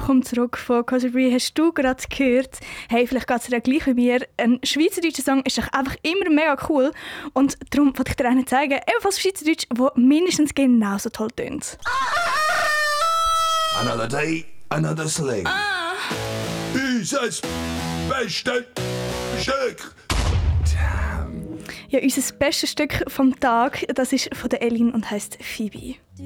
Willkommen zurück von Cosby. Hast du gerade gehört, hey, vielleicht geht es dir gleich wie mir, ein schweizerdeutscher Song ist doch einfach immer mega cool und darum wollte ich dir einen zeigen, ebenfalls Schweizerdeutsch, der mindestens genauso toll tönt. Another day, another sling. Unser beste Stück. Ja, unser bestes Stück vom Tag, das ist von der Elin und heisst Phoebe.